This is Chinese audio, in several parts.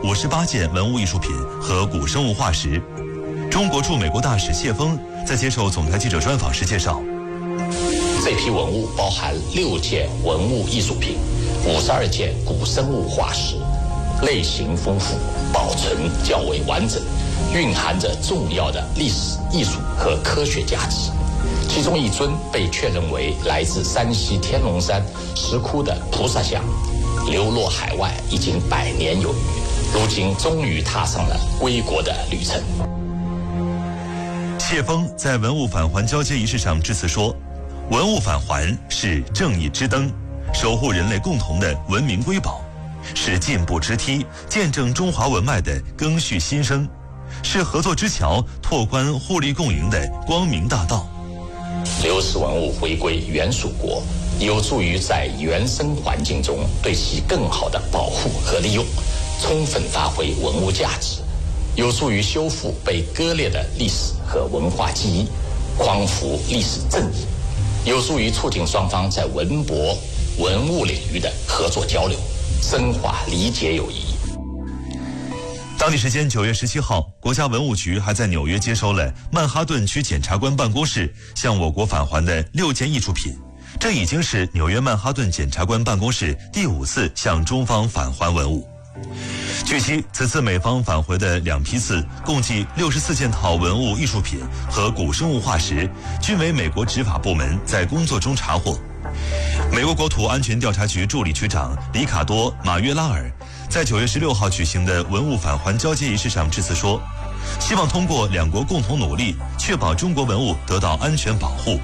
58件文物艺术品和古生物化石。中国驻美国大使谢锋在接受总台记者专访时介绍， 这批文物包含6件文物艺术品、52件古生物化石，类型丰富，保存较为完整，蕴含着重要的历史、艺术和科学价值。其中一尊被确认为来自山西天龙山石窟的菩萨像，流落海外已经100年有余，如今终于踏上了归国的旅程。 谢锋在文物返还交接仪式上致辞说，文物返还是正义之灯，守护人类共同的文明瑰宝，是进步之梯，见证中华文脉的更续新生，是合作之桥，拓宽互利共赢的光明大道。 流失文物回归原属国，有助于在原生环境中对其更好的保护和利用，充分发挥文物价值，有助于修复被割裂的历史和文化记忆，匡扶历史正义，有助于促进双方在文博、文物领域的合作交流，深化理解友谊。 当地时间9月17号，国家文物局还在纽约接收了曼哈顿区检察官办公室向我国返还的6件艺术品，这已经是纽约曼哈顿检察官办公室第5次向中方返还文物。据悉，此次美方返回的2批次共计64件套文物艺术品和古生物化石，均为美国执法部门在工作中查获。美国国土安全调查局助理局长里卡多·马约拉尔在9月16号举行的文物返还交接仪式上致辞说，希望通过2国共同努力，确保中国文物得到安全保护。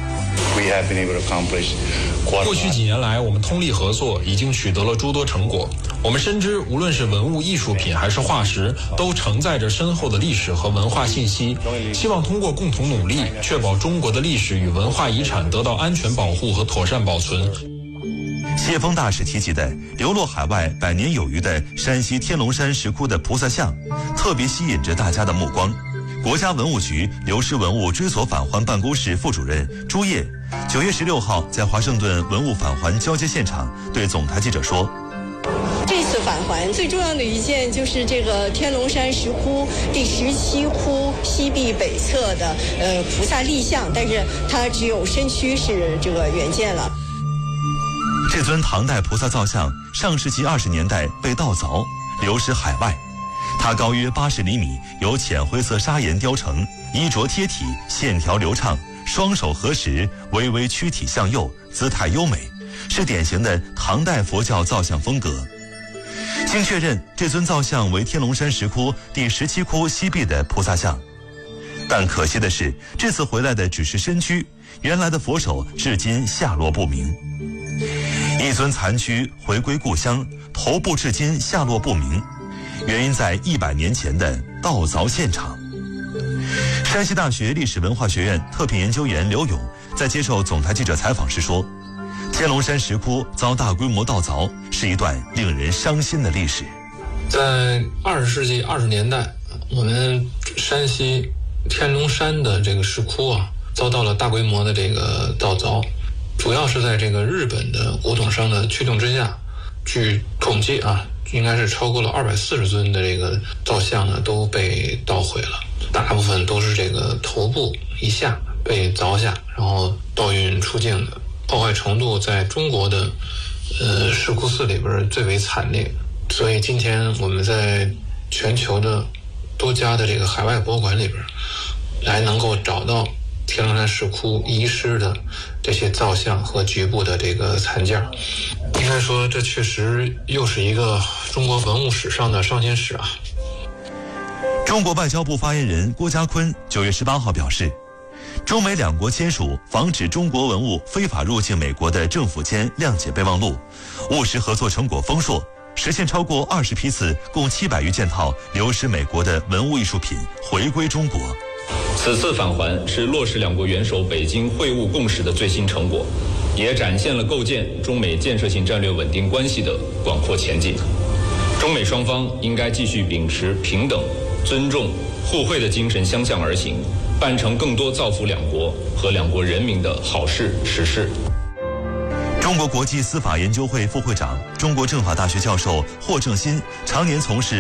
过去几年来，我们通力合作，已经取得了诸多成果。我们深知，无论是文物艺术品还是化石，都承载着深厚的历史和文化信息。希望通过共同努力，确保中国的历史与文化遗产得到安全保护和妥善保存。 谢锋大使提及的流落海外100年有余的山西天龙山石窟的菩萨像，特别吸引着大家的目光。国家文物局流失文物追索返还办公室副主任朱烨9月16号在华盛顿文物返还交接现场对总台记者说， 这次返还最重要的一件就是这个天龙山石窟第17窟西壁北侧的菩萨立像，但是它只有身躯是这个原件了。 这尊唐代菩萨造像上世纪20年代被盗凿，流失海外。它高约80厘米，由浅灰色砂岩雕成，衣着贴体，线条流畅，双手合十，微微屈体向右，姿态优美，是典型的唐代佛教造像风格。经确认，这尊造像为天龙山石窟第17窟西壁的菩萨像。但可惜的是，这次回来的只是身躯，原来的佛手至今下落不明。一尊残躯回归故乡，头部至今下落不明，原因在100年前的盗凿现场。山西大学历史文化学院特聘研究员刘勇在接受总台记者采访时说，天龙山石窟遭大规模盗凿是一段令人伤心的历史。 在20世纪20年代，我们山西天龙山的这个石窟啊，遭到了大规模的这个盗凿，主要是在这个日本的古董商的驱动之下，据统计啊，应该是超过了240尊的这个造像呢都被盗毁了，大部分都是这个头部以下被凿下，然后盗运出境的，破坏程度在中国的石窟寺里边最为惨烈。所以今天我们在全球的多家的这个海外博物馆里边，来能够找到天龙山石窟遗失的这些造像和局部的这个残件，应该说这确实又是一个中国文物史上的伤心事啊。 中国外交部发言人郭家坤9月18号表示，中美2国签署防止中国文物非法入境美国的政府间谅解备忘录，务实合作成果丰硕，实现超过20批次共700余件套流失美国的文物艺术品回归中国。 此次返还是落实2国元首北京会晤共识的最新成果，也展现了构建中美建设性战略稳定关系的广阔前景。中美双方应该继续秉持平等、尊重、互惠的精神相向而行，办成更多造福2国和2国人民的好事实事。 中国国际司法研究会副会长、中国政法大学教授霍正新常年从事